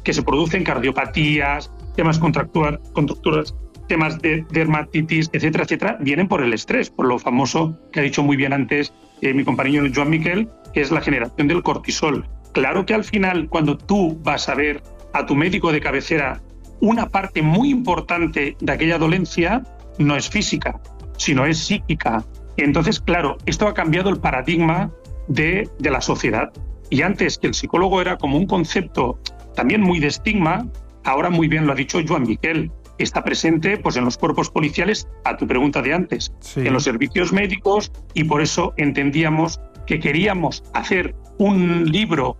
que se producen, cardiopatías, temas contracturas, temas de dermatitis, etcétera, etcétera, vienen por el estrés, por lo famoso que ha dicho muy bien antes mi compañero Joan Miquel, que es la generación del cortisol. Claro que al final, cuando tú vas a ver a tu médico de cabecera, una parte muy importante de aquella dolencia no es física, sino es psíquica. Entonces, claro, esto ha cambiado el paradigma de la sociedad. Y antes, que el psicólogo era como un concepto también muy de estigma, ahora muy bien lo ha dicho Joan Miquel, está presente pues, en los cuerpos policiales, a tu pregunta de antes, sí, en los servicios médicos, y por eso entendíamos que queríamos hacer un libro,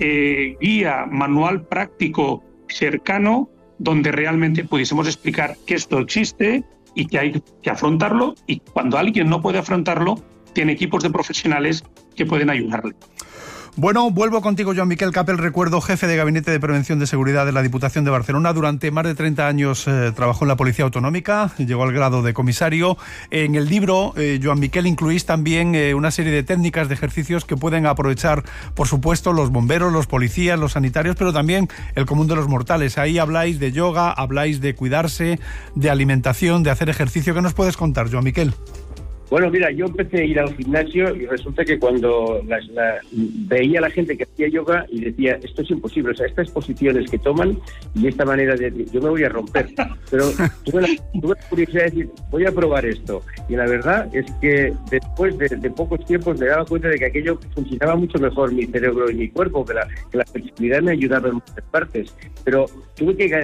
guía, manual práctico, cercano, donde realmente pudiésemos explicar que esto existe y que hay que afrontarlo, y cuando alguien no puede afrontarlo, tiene equipos de profesionales que pueden ayudarle. Bueno, vuelvo contigo, Joan Miquel Capel. Recuerdo, jefe de Gabinete de Prevención de Seguridad de la Diputación de Barcelona. Durante más de 30 años trabajó en la Policía Autonómica, llegó al grado de comisario. En el libro, Joan Miquel, incluís también una serie de técnicas, de ejercicios que pueden aprovechar, por supuesto, los bomberos, los policías, los sanitarios, pero también el común de los mortales. Ahí habláis de yoga, habláis de cuidarse, de alimentación, de hacer ejercicio. ¿Qué nos puedes contar, Joan Miquel? Bueno, mira, yo empecé a ir al gimnasio y resulta que cuando veía a la gente que hacía yoga y decía, esto es imposible, o sea, estas posiciones que toman y esta manera de... yo me voy a romper. Pero tuve la curiosidad de decir, voy a probar esto. Y la verdad es que después de pocos tiempos me daba cuenta de que aquello funcionaba mucho mejor mi cerebro y mi cuerpo, que la flexibilidad me ayudaba en muchas partes. Pero tuve que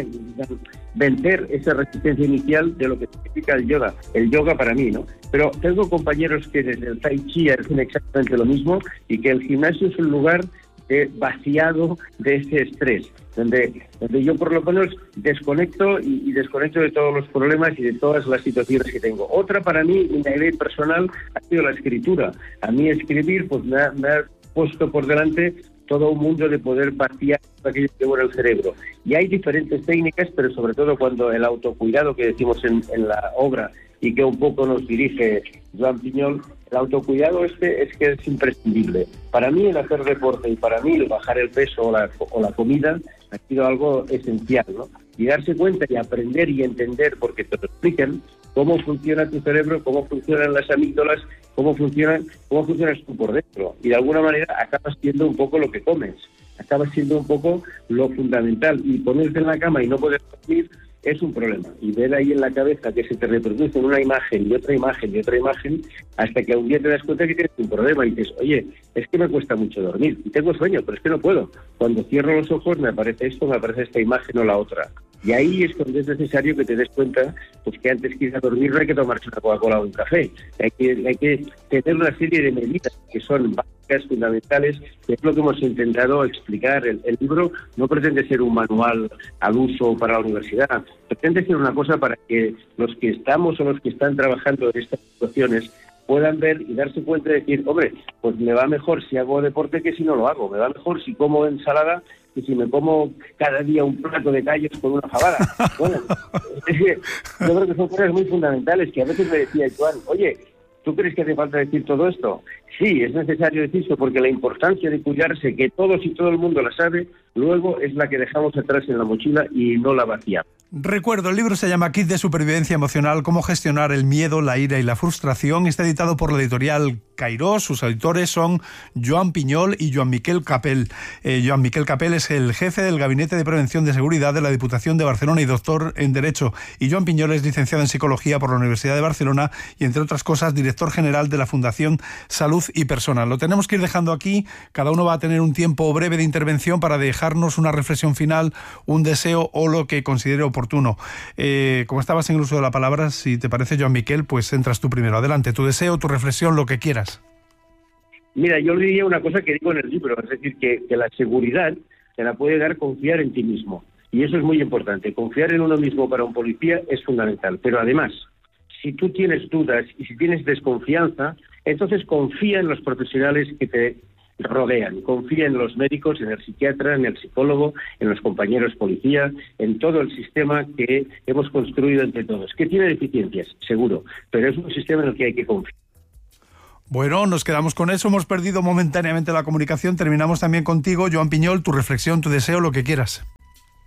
vencer esa resistencia inicial de lo que significa el yoga. El yoga para mí, ¿no? Pero tengo compañeros que desde el Tai Chi hacen exactamente lo mismo y que el gimnasio es un lugar vaciado de ese estrés, donde yo por lo menos desconecto y desconecto de todos los problemas y de todas las situaciones que tengo. Otra para mí, mi idea personal, ha sido la escritura. A mí escribir pues me ha puesto por delante todo un mundo de poder vaciar aquello que llevo en el cerebro. Y hay diferentes técnicas, pero sobre todo cuando el autocuidado que decimos en la obra y que un poco nos dirige Joan Piñol, el autocuidado es que es imprescindible. Para mí el hacer deporte y para mí el bajar el peso o la comida ha sido algo esencial, ¿no? Y darse cuenta y aprender y entender, porque te lo explican, cómo funciona tu cerebro, cómo funcionan las amígdalas, cómo funcionas tú por dentro. Y de alguna manera acabas siendo un poco lo que comes, acabas siendo un poco lo fundamental. Y ponerte en la cama y no poder dormir es un problema. Y ver ahí en la cabeza que se te reproduce una imagen y otra imagen y otra imagen, hasta que un día te das cuenta que tienes un problema y dices, oye, es que me cuesta mucho dormir y tengo sueño, pero es que no puedo. Cuando cierro los ojos me aparece esto, me aparece esta imagen o la otra. Y ahí es cuando es necesario que te des cuenta pues que antes que ir a dormir no hay que tomarse una Coca-Cola o un café. Hay que tener una serie de medidas que son básicas, fundamentales, que es lo que hemos intentado explicar. El libro no pretende ser un manual al uso para la universidad, pretende ser una cosa para que los que estamos o los que están trabajando en estas situaciones puedan ver y darse cuenta de decir, hombre, pues me va mejor si hago deporte que si no lo hago, me va mejor si como ensalada que si me como cada día un plato de callos con una fabada. Bueno, es que yo creo que son cosas muy fundamentales que a veces me decía Joan, oye, ¿tú crees que hace falta decir todo esto? Sí, es necesario decirlo porque la importancia de cuidarse, que todos y todo el mundo la sabe, luego es la que dejamos atrás en la mochila y no la vaciamos. Recuerdo, el libro se llama Kit de Supervivencia Emocional, cómo gestionar el miedo, la ira y la frustración. Está editado por la editorial Cairós. Sus editores son Joan Piñol y Joan Miquel Capel. Joan Miquel Capel es el jefe del Gabinete de Prevención de Seguridad de la Diputación de Barcelona y doctor en Derecho. Y Joan Piñol es licenciado en Psicología por la Universidad de Barcelona y, entre otras cosas, director general de la Fundación Salud y Persona. Lo tenemos que ir dejando aquí. Cada uno va a tener un tiempo breve de intervención para dejarnos una reflexión final, un deseo o lo que considere oportuno. Como estabas en el uso de la palabra, si te parece, Joan Miquel, pues entras tú primero. Adelante, tu deseo, tu reflexión, lo que quieras. Mira, yo le diría una cosa que digo en el libro, es decir, que la seguridad te la puede dar confiar en ti mismo. Y eso es muy importante. Confiar en uno mismo para un policía es fundamental. Pero además, si tú tienes dudas y si tienes desconfianza, entonces confía en los profesionales que te rodean. Confía en los médicos, en el psiquiatra, en el psicólogo, en los compañeros policía, en todo el sistema que hemos construido entre todos. Que tiene deficiencias, seguro, pero es un sistema en el que hay que confiar. Bueno, nos quedamos con eso. Hemos perdido momentáneamente la comunicación. Terminamos también contigo, Joan Piñol. Tu reflexión, tu deseo, lo que quieras.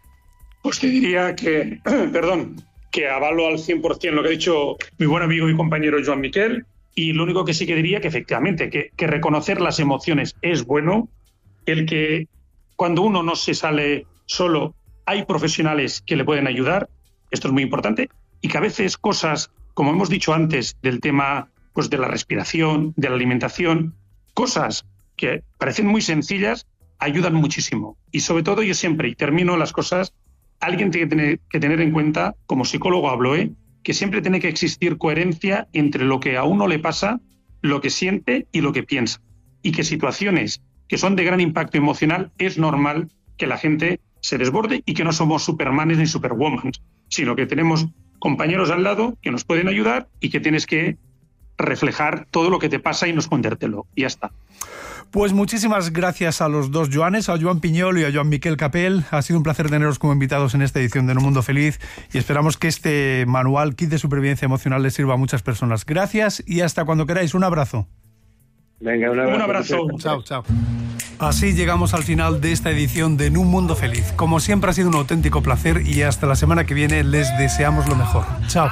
Pues te diría que, que avalo al 100% lo que ha dicho mi buen amigo y compañero Joan Miquel, y lo único que sí que diría que efectivamente que reconocer las emociones es bueno, el que cuando uno no se sale solo hay profesionales que le pueden ayudar, esto es muy importante, y que a veces cosas, como hemos dicho antes, del tema pues de la respiración, de la alimentación, cosas que parecen muy sencillas, ayudan muchísimo. Y sobre todo yo siempre, y termino las cosas, alguien tiene que tener en cuenta, como psicólogo hablo, que siempre tiene que existir coherencia entre lo que a uno le pasa, lo que siente y lo que piensa. Y que situaciones que son de gran impacto emocional es normal que la gente se desborde y que no somos supermanes ni superwoman, sino que tenemos compañeros al lado que nos pueden ayudar y que tienes que reflejar todo lo que te pasa y no escondértelo. Y ya está. Pues muchísimas gracias a los dos Joanes, a Joan Piñol y a Joan Miquel Capel. Ha sido un placer teneros como invitados en esta edición de Un Mundo Feliz y esperamos que este manual, Kit de Supervivencia Emocional, les sirva a muchas personas. Gracias y hasta cuando queráis. Un abrazo. Venga, un abrazo. Chao, chao. Así llegamos al final de esta edición de En un Mundo Feliz. Como siempre ha sido un auténtico placer y hasta la semana que viene les deseamos lo mejor. Chao.